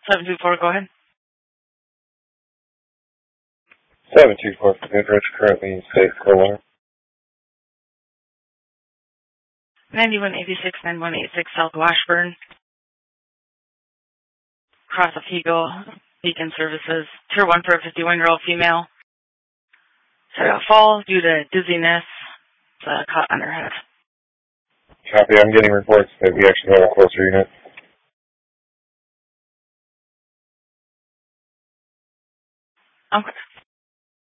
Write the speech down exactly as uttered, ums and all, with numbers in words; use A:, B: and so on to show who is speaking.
A: seven two four, go ahead.
B: seven two four for Goodrich, currently in state core.
A: ninety-one eighty-six, ninety-one eighty-six South Washburn. Cross of Eagle, Beacon Services. Tier one for a fifty-one-year-old female. So a fall due to dizziness. It's uh, caught on her head.
B: Copy, I'm getting reports that we actually have a closer unit.
A: Okay.